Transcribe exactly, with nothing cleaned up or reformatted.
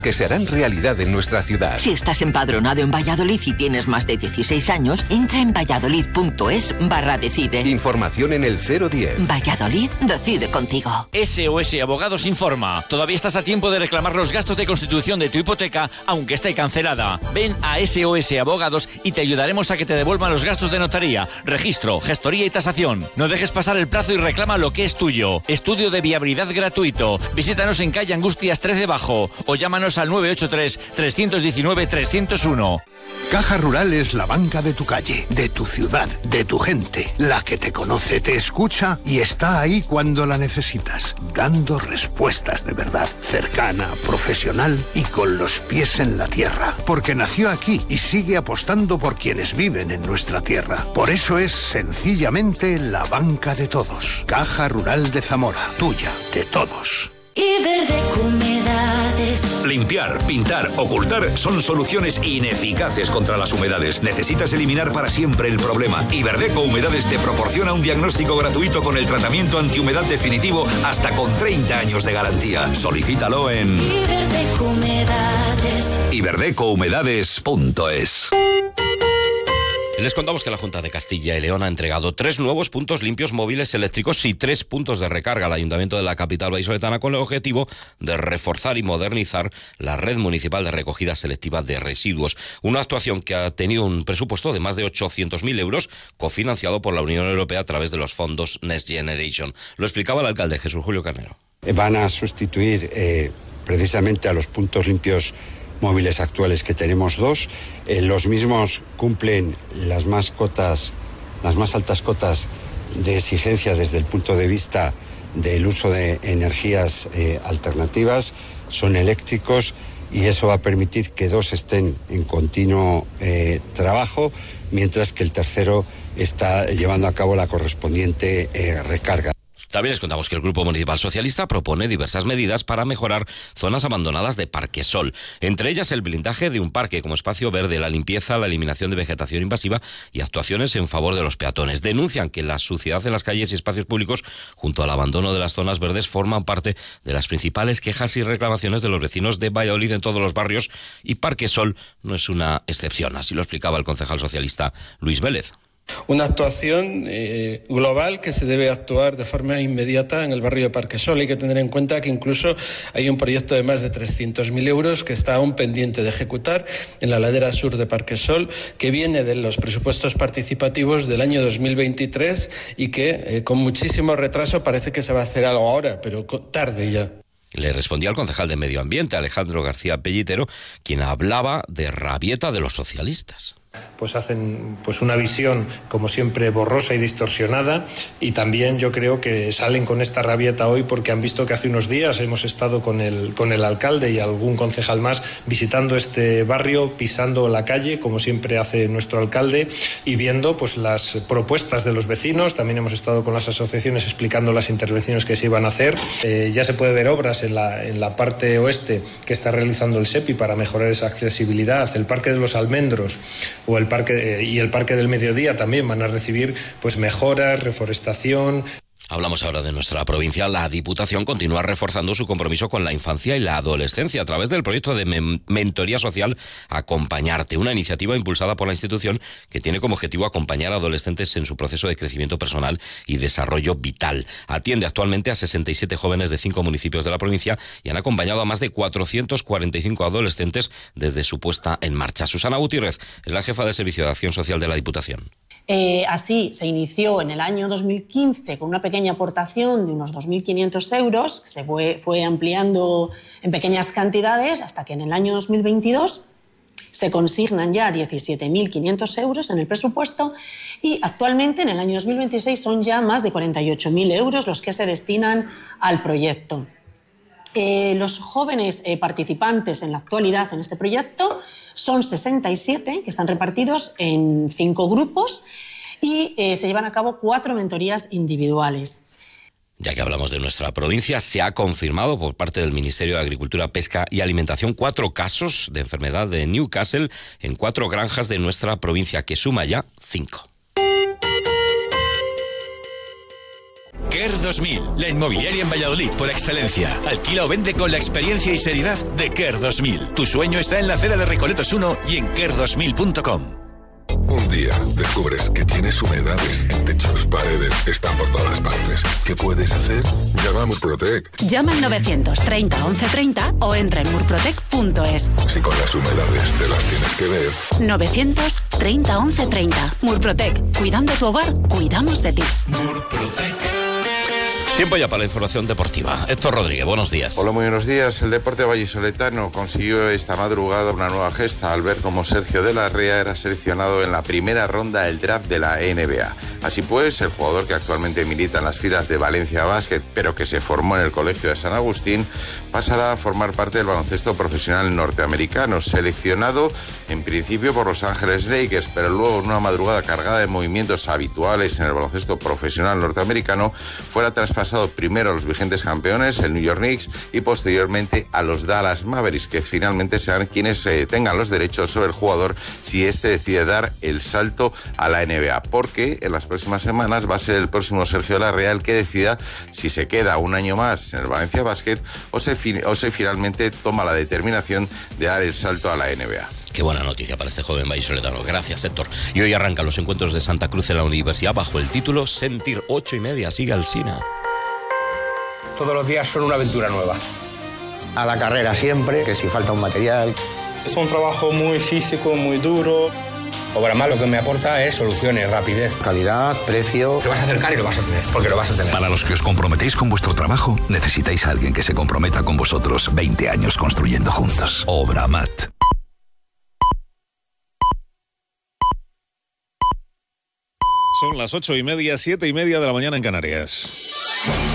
que se harán realidad en nuestra ciudad. Si estás empadronado en Valladolid y tienes más de dieciséis años, entra en valladolid.es barra decide. Información en el cero diez. Valladolid decide contigo. S O S Abogados informa. Todavía estás a tiempo de reclamar los gastos de constitución de tu hipoteca, aunque esté cancelada. Ven a S O S Abogados y te ayudaremos a que te devuelvan los gastos de notaría, registro, gestoría y tasación. No dejes pasar el plazo y reclama lo que es tuyo. Estudio de viabilidad gratuito. Visítanos en calle Angustias trece Bajo o llámanos al nueve ocho tres, tres uno nueve, tres cero uno. Caja Rural es la banca de tu calle, de tu ciudad, de tu gente, la que te conoce, te escucha y está ahí cuando la necesitas, dando respuestas de verdad, cercana, profesional y con los pies en la tierra, porque nació aquí y sigue apostando por quienes viven en nuestra tierra. Por eso es sencillamente la banca de todos. Caja Rural de Zamora, tuya, de todos. Iberdeco Humedades. Limpiar, pintar, ocultar son soluciones ineficaces contra las humedades. Necesitas eliminar para siempre el problema. Iberdeco Humedades te proporciona un diagnóstico gratuito con el tratamiento antihumedad definitivo hasta con treinta años de garantía. Solicítalo en Iberdeco Humedades. iberdeco humedades punto es. Les contamos que la Junta de Castilla y León ha entregado tres nuevos puntos limpios móviles eléctricos y tres puntos de recarga al Ayuntamiento de la capital vallisoletana con el objetivo de reforzar y modernizar la red municipal de recogida selectiva de residuos. Una actuación que ha tenido un presupuesto de más de ochocientos mil euros cofinanciado por la Unión Europea a través de los fondos Next Generation. Lo explicaba el alcalde Jesús Julio Carnero. Van a sustituir eh, precisamente a los puntos limpios móviles actuales, que tenemos dos. Eh, los mismos cumplen las más cotas, las más altas cotas de exigencia desde el punto de vista del uso de energías eh, alternativas, son eléctricos y eso va a permitir que dos estén en continuo eh, trabajo, mientras que el tercero está llevando a cabo la correspondiente eh, recarga. También les contamos que el Grupo Municipal Socialista propone diversas medidas para mejorar zonas abandonadas de Parquesol. Entre ellas el blindaje de un parque como espacio verde, la limpieza, la eliminación de vegetación invasiva y actuaciones en favor de los peatones. Denuncian que la suciedad en las calles y espacios públicos junto al abandono de las zonas verdes forman parte de las principales quejas y reclamaciones de los vecinos de Valladolid en todos los barrios, y Parquesol no es una excepción. Así lo explicaba el concejal socialista Luis Vélez. Una actuación eh, global que se debe actuar de forma inmediata en el barrio de Parquesol. Hay que tener en cuenta que incluso hay un proyecto de más de trescientos mil euros que está aún pendiente de ejecutar en la ladera sur de Parquesol, que viene de los presupuestos participativos del año dos mil veintitrés y que eh, con muchísimo retraso parece que se va a hacer algo ahora, pero tarde ya. Le respondía al concejal de Medio Ambiente, Alejandro García Pellitero, quien hablaba de rabieta de los socialistas. Pues hacen pues una visión, como siempre, borrosa y distorsionada, y también yo creo que salen con esta rabieta hoy porque han visto que hace unos días hemos estado con el, con el alcalde y algún concejal más visitando este barrio, pisando la calle, como siempre hace nuestro alcalde, y viendo pues las propuestas de los vecinos. También hemos estado con las asociaciones explicando las intervenciones que se iban a hacer. Eh, ya se puede ver obras en la, en la parte oeste que está realizando el SEPI para mejorar esa accesibilidad. El Parque de los Almendros o el parque eh, y el Parque del Mediodía también van a recibir pues mejoras, reforestación. Hablamos ahora de nuestra provincia. La Diputación continúa reforzando su compromiso con la infancia y la adolescencia a través del proyecto de men- mentoría social Acompañarte, una iniciativa impulsada por la institución que tiene como objetivo acompañar a adolescentes en su proceso de crecimiento personal y desarrollo vital. Atiende actualmente a sesenta y siete jóvenes de cinco municipios de la provincia y han acompañado a más de cuatrocientos cuarenta y cinco adolescentes desde su puesta en marcha. Susana Gutiérrez es la jefa de Servicio de Acción Social de la Diputación. Eh, así se inició en el año dos mil quince con una pequeña aportación de unos dos mil quinientos euros, que se fue, fue ampliando en pequeñas cantidades hasta que en el año dos mil veintidós se consignan ya diecisiete mil quinientos euros en el presupuesto y actualmente en el año dos mil veintiséis son ya más de cuarenta y ocho mil euros los que se destinan al proyecto. Eh, los jóvenes eh, participantes en la actualidad en este proyecto son sesenta y siete, que están repartidos en cinco grupos y eh, se llevan a cabo cuatro mentorías individuales. Ya que hablamos de nuestra provincia, se ha confirmado por parte del Ministerio de Agricultura, Pesca y Alimentación cuatro casos de enfermedad de Newcastle en cuatro granjas de nuestra provincia, que suma ya cinco. Care dos mil, la inmobiliaria en Valladolid por excelencia. Alquila o vende con la experiencia y seriedad de Care dos mil. Tu sueño está en la acera de Recoletos uno y en care dos mil punto com. Un día descubres que tienes humedades en techos, paredes, están por todas partes. ¿Qué puedes hacer? Llama a Murprotec. Llama al novecientos treinta once treinta o entra en murprotec punto es. Si con las humedades te las tienes que ver. novecientos treinta once treinta. Murprotec. Cuidando tu hogar, cuidamos de ti. Murprotec. Tiempo ya para la información deportiva. Héctor Rodríguez, buenos días. Hola, muy buenos días. El Deporte vallisoletano consiguió esta madrugada una nueva gesta al ver cómo Sergio de la Ría era seleccionado en la primera ronda del draft de la N B A. Así pues, el jugador que actualmente milita en las filas de Valencia Basket, pero que se formó en el Colegio de San Agustín, pasará a formar parte del baloncesto profesional norteamericano, seleccionado en principio por Los Ángeles Lakers, pero luego en una madrugada cargada de movimientos habituales en el baloncesto profesional norteamericano, fuera traspasado primero a los vigentes campeones, el New York Knicks, y posteriormente a los Dallas Mavericks, que finalmente serán quienes eh, tengan los derechos sobre el jugador si éste decide dar el salto a la N B A, porque en las próximas semanas va a ser el próximo Sergio de la Ría el que decida si se queda un año más en el Valencia Basket o se, fi- o se finalmente toma la determinación de dar el salto a la N B A. Qué buena noticia para este joven vallisoletano. Gracias, Héctor. Y hoy arrancan los encuentros de Santa Cruz en la universidad bajo el título Sentir. Ocho y media. Sigue Alsina. Todos los días son una aventura nueva. A la carrera siempre, que si falta un material. Es un trabajo muy físico, muy duro. Obramás lo que me aporta es soluciones, rapidez, calidad, precio. Te vas a acercar y lo vas a tener, porque lo vas a tener. Para los que os comprometéis con vuestro trabajo, necesitáis a alguien que se comprometa con vosotros veinte años construyendo juntos. Obramat. Son las ocho y media, siete y media de la mañana en Canarias.